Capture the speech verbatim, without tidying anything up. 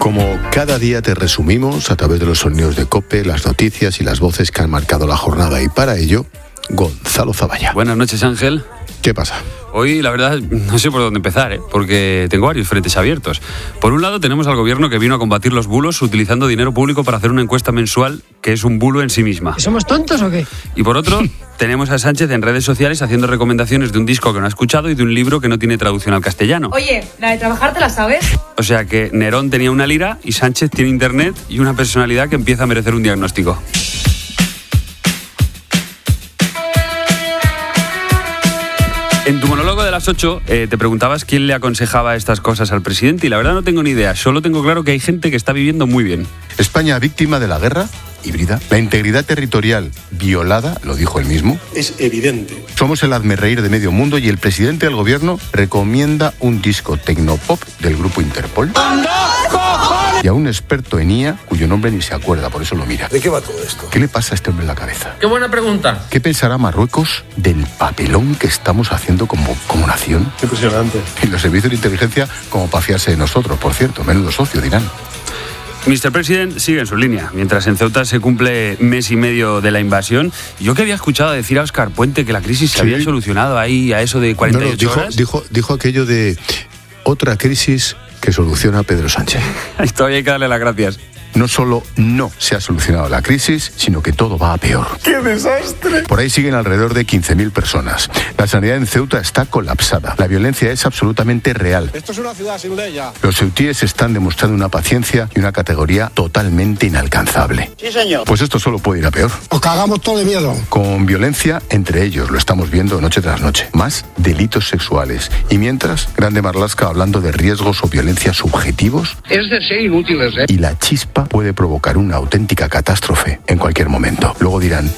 Como cada día te resumimos a través de los sonidos de COPE, las noticias y las voces que han marcado la jornada, y para ello, Gonzalo Zavalla. Buenas noches, Ángel. ¿Qué pasa? Hoy, la verdad, no sé por dónde empezar, ¿eh? Porque tengo varios frentes abiertos. Por un lado, tenemos al gobierno que vino a combatir los bulos utilizando dinero público para hacer una encuesta mensual que es un bulo en sí misma. ¿Somos tontos o qué? Y por otro, tenemos a Sánchez en redes sociales haciendo recomendaciones de un disco que no ha escuchado y de un libro que no tiene traducción al castellano. Oye, la de trabajar te la sabes. O sea que Nerón tenía una lira y Sánchez tiene internet y una personalidad que empieza a merecer un diagnóstico. En tu monólogo de las ocho eh, te preguntabas quién le aconsejaba estas cosas al presidente y la verdad no tengo ni idea, solo tengo claro que hay gente que está viviendo muy bien. España víctima de la guerra híbrida, la integridad territorial violada, lo dijo él mismo. Es evidente. Somos el hazmerreír de medio mundo y el presidente del gobierno recomienda un disco tecnopop del grupo Interpol. Y a un experto en I A cuyo nombre ni se acuerda, por eso lo mira. ¿De qué va todo esto? ¿Qué le pasa a este hombre en la cabeza? ¡Qué buena pregunta! ¿Qué pensará Marruecos del papelón que estamos haciendo como, como nación? Impresionante. Y los servicios de inteligencia como para fiarse de nosotros, por cierto, menudo socio, dirán. mister President sigue en su línea, mientras en Ceuta se cumple mes y medio de la invasión. Yo que había escuchado decir a Óscar Puente que la crisis se sí. había solucionado ahí a eso de cuarenta y ocho no, no, dijo, horas. Dijo, dijo aquello de otra crisis que soluciona Pedro Sánchez. Todavía hay que darle las gracias. No solo no se ha solucionado la crisis, sino que todo va a peor. ¡Qué desastre! Por ahí siguen alrededor de quince mil personas. La sanidad en Ceuta está colapsada. La violencia es absolutamente real. Esto es una ciudad sin ley ya. Los ceutíes están demostrando una paciencia y una categoría totalmente inalcanzable. Sí, señor. Pues esto solo puede ir a peor. Os cagamos todo de miedo. Con violencia entre ellos, lo estamos viendo noche tras noche. Más delitos sexuales. Y mientras, Grande Marlaska hablando de riesgos o violencia subjetivos. Es de ser inútiles, ¿eh? Y la chispa puede provocar una auténtica catástrofe en cualquier momento. Luego dirán,